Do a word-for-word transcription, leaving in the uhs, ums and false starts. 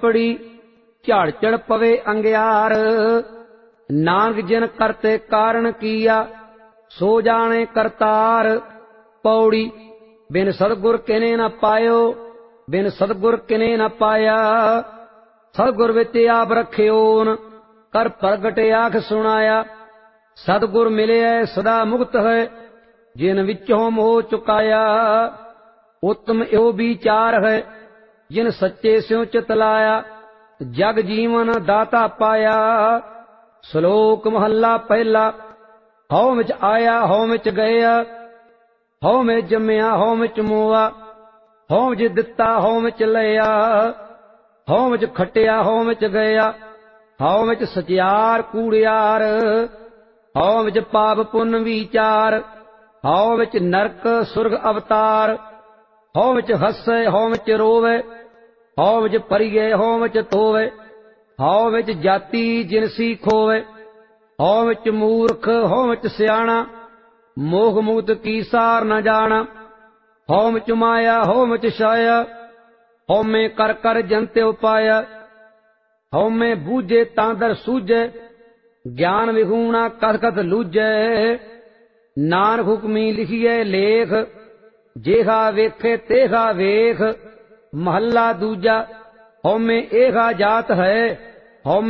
ਪਪੜੀ ਝੜ ਝੜ ਪਵੇ ਅੰਗਿਆਰ। ਨਾਨਕ ਜਿਨ ਕਰਤੇ ਕਾਰਨ ਕੀਆ ਸੋ ਜਾਣੇ ਕਰਤਾਰ। ਪੌੜੀ ਬਿਨ ਸਤਿਗੁਰ ਕਿਨੇ ਨ ਪਾਇਓ ਬਿਨ ਸਤਿਗੁਰ ਕਿਨੇ ਨ ਪਾਇਆ। ਸਤਿਗੁਰ ਵਿੱਚ ਆਪ ਰਖਿਓਨ ਕਰ ਪ੍ਰਗਟ ਆਖ ਸੁਣਾਇਆ। ਸਤਿਗੁਰ ਮਿਲਿਆ ਸਦਾ ਮੁਕਤ ਹੈ ਜਿਨ ਵਿੱਚੋਂ ਮੋਹ ਚੁਕਾਇਆ। ਉੱਤਮ ਇਹੋ ਵਿਚਾਰ ਹੈ ਜਿਨ ਸੱਚੇ ਸਿਉ ਚਿਤ ਲਾਇਆ। ਜਗ ਜੀਵਨ ਦਾਤਾ ਪਾਇਆ। ਸ਼ਲੋਕ ਮਹੱਲਾ ਪਹਿਲਾ। ਹਉ ਵਿੱਚ ਆਇਆ ਹਉ ਵਿੱਚ ਗਿਆ ਹਉ ਵਿੱਚ ਜੰਮਿਆ ਹਉ ਵਿੱਚ ਮੋਆ। ਹਉ ਵਿੱਚ ਦਿੱਤਾ ਹਉ ਵਿੱਚ ਲਿਆ ਹਉ ਵਿੱਚ ਖਟਿਆ ਹਉ ਵਿੱਚ ਗਿਆ। ਹਉ ਵਿੱਚ ਸਚਿਆਰ ਕੂੜਿਆਰ ਹਉ ਵਿੱਚ ਪਾਪ ਪੁੰਨ ਵਿਚਾਰ। ਹਉ ਵਿੱਚ ਨਰਕ ਸੁਰਗ ਅਵਤਾਰ। ਹਉ ਵਿੱਚ ਹੱਸੇ ਹਉ ਵਿੱਚ ਰੋਵੇ ਹਉ ਵਿੱਚ ਪਰੀਏ ਹਉ ਵਿੱਚ ਧੋਵੇ। ਹਉ ਵਿੱਚ ਜਾਤੀ ਜਿਨਸੀ ਖੋਵੇ ਹਉ ਵਿੱਚ ਮੂਰਖ ਹਉ ਵਿੱਚ ਸਿਆਣਾ। ਮੋਹ ਮੁਕਤ ਕੀ ਸਾਰ ਨ ਜਾਣਾ। ਹਉ ਵਿੱਚ ਮਾਇਆ ਹਉ ਵਿੱਚ ਛਾਇਆ ਹਉਮੈ ਕਰ ਕਰ ਜੰਤਿ ਉਪਾਇਆ। ਹਉਮੈ ਬੂਝੇ ਤਾਂ ਦਰ ਸੂਝੇ ਗਿਆਨ ਵਿਹੂਣਾ ਕਥ ਕਥ ਲੂਝੈ। ਨਾਨਕ ਹੁਕਮੀ ਲਿਖੀਐ ਲੇਖ ਜੇਹਾ ਵੇਖੇ ਤੇਹਾ ਵੇਖ। ਮਹੱਲਾ ਦੂਜਾ। ਹਉਮੈ ਏਹਾ ਜਾਤ ਹੈ ਹਉਮੈ